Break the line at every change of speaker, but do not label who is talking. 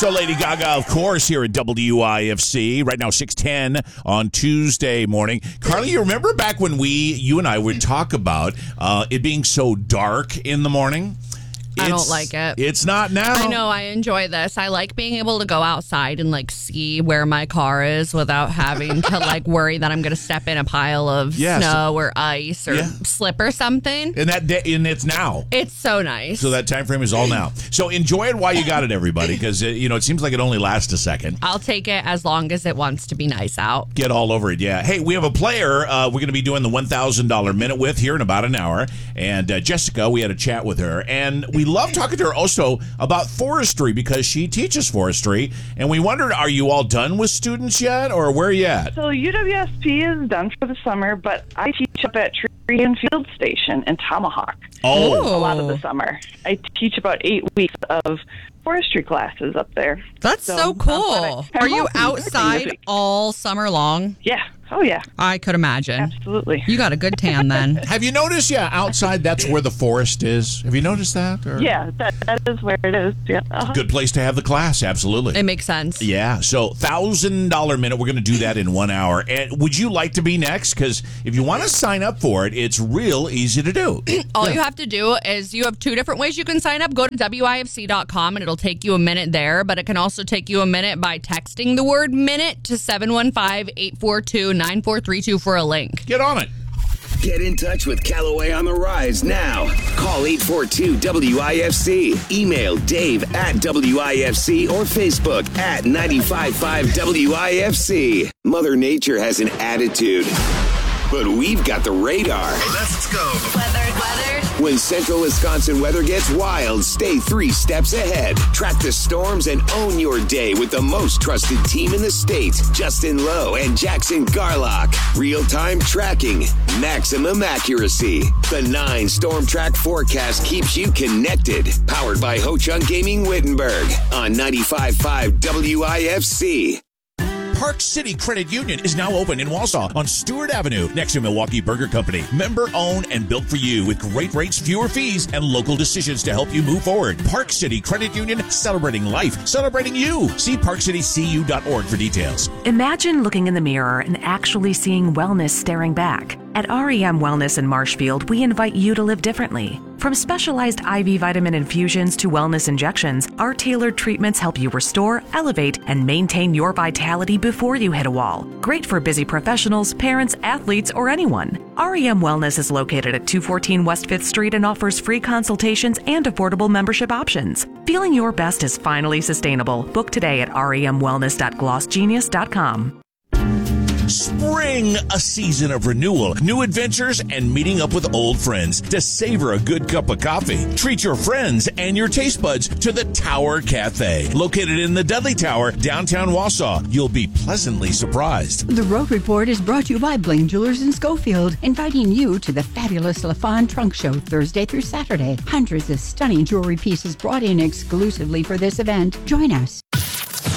So Lady Gaga, of course, here at WIFC. Right now, 6:10 on Tuesday morning. Carly, you remember back when you and I would talk about it being so dark in the morning?
I don't like it.
It's not now.
I know. I enjoy this. I like being able to go outside and see where my car is without having to worry that I'm going to step in a pile of snow or ice or slip or something.
And and it's now.
It's so nice.
So that time frame is all now. So enjoy it while you got it, everybody, because it seems like it only lasts a second.
I'll take it as long as it wants to be nice out.
Get all over it, yeah. Hey, we have a player we're going to be doing the $1,000 minute with here in about an hour. And Jessica, we had a chat with her, and we love talking to her also about forestry because she teaches forestry. And we wondered, are you all done with students yet, or where are you at?
So UWSP is done for the summer, but I teach up at Tree and Field Station in Tomahawk.
Oh.
A lot of the summer. I teach about 8 weeks of forestry classes up there.
That's so cool. Are you outside all summer long?
Yeah. Oh, yeah.
I could imagine.
Absolutely.
You got a good tan then.
Have you noticed, outside that's where the forest is? Have you noticed that? Or?
Yeah, that is where it is. Yeah.
Good place to have the class, absolutely.
It makes sense.
Yeah, so $1,000 minute, we're going to do that in 1 hour. And would you like to be next? Because if you want to sign up for it, it's real easy to do.
All you have to do is you have two different ways you can sign up. Go to WIFC.com and it'll take you a minute there, but it can also take you a minute by texting the word minute to 715-842-9432 for a link.
Get on it.
Get in touch with Callaway on the Rise now. Call 842-WIFC. Email Dave at WIFC or Facebook at 95.5 WIFC. Mother Nature has an attitude, but we've got the radar.
Let's go.
Weather. When Central Wisconsin weather gets wild, stay 3 steps ahead. Track the storms and own your day with the most trusted team in the state, Justin Lowe and Jackson Garlock. Real-time tracking, maximum accuracy. The 9 Storm Track forecast keeps you connected. Powered by Ho Chunk Gaming Wittenberg on 95.5 WIFC.
Park City Credit Union is now open in Wausau on Stewart Avenue next to Milwaukee Burger Company. Member owned and built for you with great rates, fewer fees, and local decisions to help you move forward. Park City Credit Union, celebrating life, celebrating you. See parkcitycu.org for details.
Imagine looking in the mirror and actually seeing wellness staring back. At REM Wellness in Marshfield, we invite you to live differently. From specialized IV vitamin infusions to wellness injections, our tailored treatments help you restore, elevate, and maintain your vitality before you hit a wall. Great for busy professionals, parents, athletes, or anyone. REM Wellness is located at 214 West 5th Street and offers free consultations and affordable membership options. Feeling your best is finally sustainable. Book today at remwellness.glossgenius.com.
Spring, a season of renewal, new adventures, and meeting up with old friends to savor a good cup of coffee. Treat your friends and your taste buds to the Tower Cafe, located in the Dudley Tower, downtown Wausau. You'll be pleasantly surprised.
The Road Report is brought to you by Bling Jewelers in Schofield, inviting you to the fabulous LaFawn Trunk Show Thursday through Saturday. Hundreds of stunning jewelry pieces brought in exclusively for this event. Join us.